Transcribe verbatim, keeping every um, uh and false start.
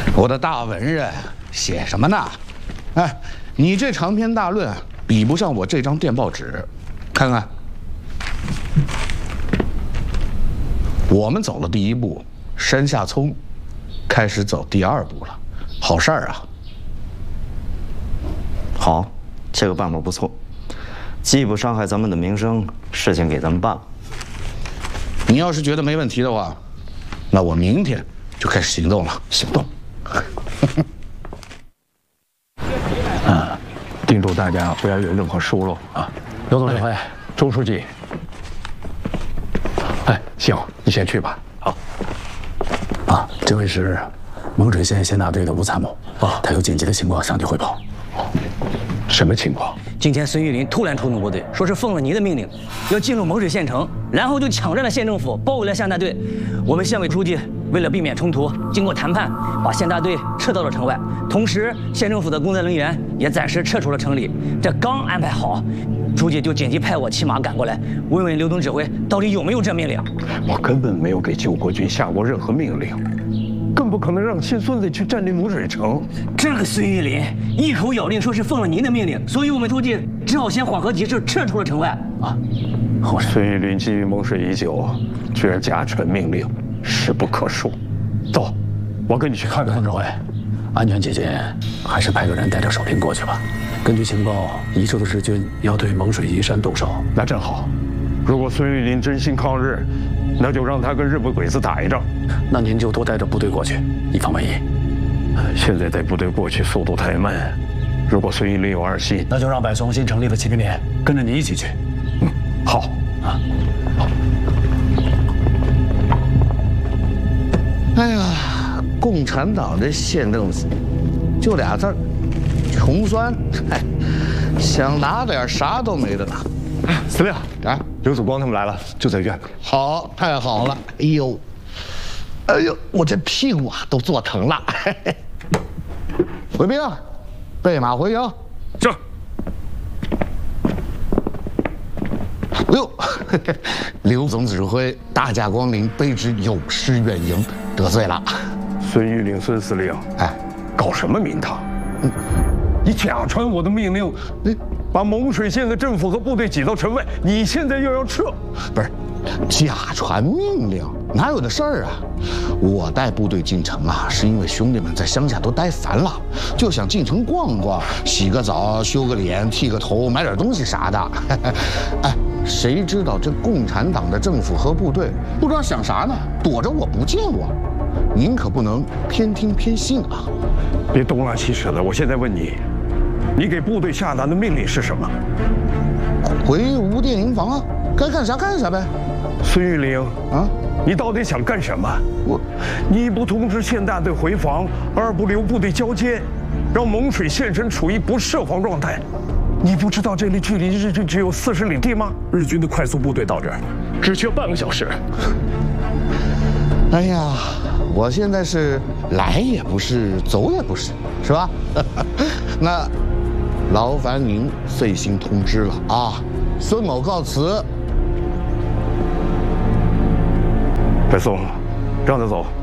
我的大文人写什么呢？哎，你这长篇大论比不上我这张电报纸，看看。我们走了第一步，山下聪开始走第二步了，好事儿啊！ 好，这个办法不错，既不伤害咱们的名声，事情给咱们办了。 你要是觉得没问题的话，那我明天就开始行动了。行动。 啊，叮嘱大家不要有任何疏漏啊！刘总指挥，周书记。哎，行，你先去吧。好。啊，这位是蒙水县县大队的吴参谋啊，他有紧急的情况向你汇报。什么情况？ 今天孙玉林突然出动部队，说是奉了您的命令，要进入蒙水县城，然后就抢占了县政府，包围了县大队。我们县委书记为了避免冲突，经过谈判，把县大队撤到了城外，同时县政府的工作人员也暂时撤出了城里。这刚安排好，书记就紧急派我骑马赶过来，问问刘总指挥到底有没有这命令。 我根本没有给救国军下过任何命令。更不可能让亲孙子去占领蒙水城。 这个孙玉林一口咬定说是奉了您的命令，所以我们书记只好先缓和局势，撤出了城外。啊， 孙玉林觊觎蒙水已久，居然假传命令，实不可恕。走，我跟你去看看。总指挥，安全起见，还是派个人带着守兵过去吧。根据情报，宜州的日军要对蒙水移山动手。那正好，如果孙玉林真心抗日，那就让他跟日本鬼子打一仗。那您就多带着部队过去，以防万一。现在带部队过去速度太慢，如果孙玉林有二心，那就让柏松新成立的骑兵连跟着你一起去。嗯，好啊。好。 哎呀，共产党的县政府就俩字儿，穷酸。哎，想拿点啥都没得拿。 司令啊，刘祖光他们来了，就在院子里。 好，太好了！哎呦，哎呦，我这屁股啊都坐疼了。回兵，备马回营。 是。 哎呦，刘总指挥大驾光临，卑职有失远迎，得罪了。 孙玉林，孙司令，哎，搞什么名堂？嗯，你假传我的命令，你。把蒙水县的政府和部队挤到城外，你现在又要撤？ 不是，假传命令哪有的事儿啊！我带部队进城啊，是因为兄弟们在乡下都待烦了，就想进城逛逛，洗个澡、修个脸、剃个头、买点东西啥的。哎，谁知道这共产党的政府和部队不知道想啥呢，躲着我不见我。您可不能偏听偏信啊！ 别东拉西扯的，我现在问你。你给部队下达的命令是什么？ 回吴店营房啊，该干啥干啥呗。 孙玉玲啊，你到底想干什么？我，你一不通知县大队回防，二不留部队交接，让蒙水县城处于不设防状态。你不知道这里距离日军只有四十里地吗？日军的快速部队到这儿，只需要半个小时。 哎呀，我现在是来也不是，走也不是，是吧？那。劳烦您费心通知了啊！孙某告辞。 白松，让他走。